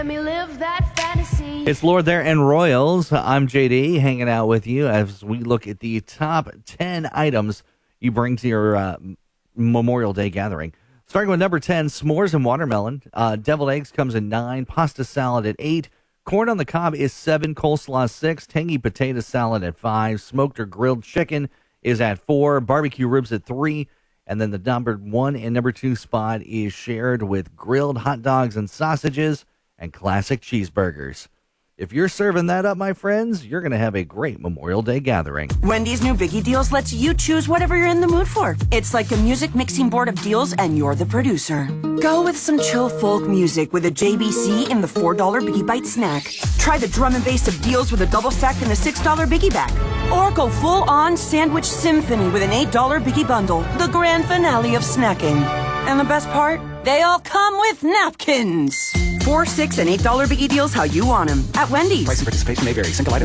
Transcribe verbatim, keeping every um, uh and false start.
Let me live that fantasy. It's Lord there and Royals. I'm J D, hanging out with you as we look at the top ten items you bring to your uh, Memorial Day gathering. Starting with number ten, s'mores and watermelon. Uh, deviled eggs comes in nine. Pasta salad at eight. Corn on the cob is seven. Coleslaw six. Tangy potato salad at five. Smoked or grilled chicken is at four. Barbecue ribs at three. And then the number one and number two spot is shared with grilled hot dogs and sausages and classic cheeseburgers. If you're serving that up, my friends, you're going to have a great Memorial Day gathering. Wendy's new Biggie Deals lets you choose whatever you're in the mood for. It's like a music mixing board of deals, and you're the producer. Go with some chill folk music with a J B C in the four dollar Biggie Bite snack. Try the drum and bass of deals with a double stack in the six dollar Biggie Bag. Or go full-on sandwich symphony with an eight dollar Biggie Bundle, the grand finale of snacking. And the best part? They all come with napkins. Four, six, and eight dollar Biggie Deals how you want them at Wendy's. Price and participation may vary. Single item.